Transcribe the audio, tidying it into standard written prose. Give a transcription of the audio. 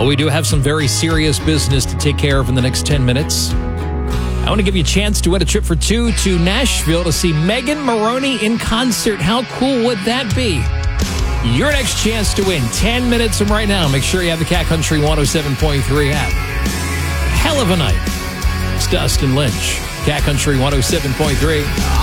But we do have some very serious business to take care of in the next 10 minutes. I want to give you a chance to win a trip for two to Nashville to see Megan Moroney in concert. How cool would that be? Your next chance to win 10 minutes from right now. Make sure you have the Cat Country 107.3 app. Hell of a night. It's Dustin Lynch, Cat Country 107.3.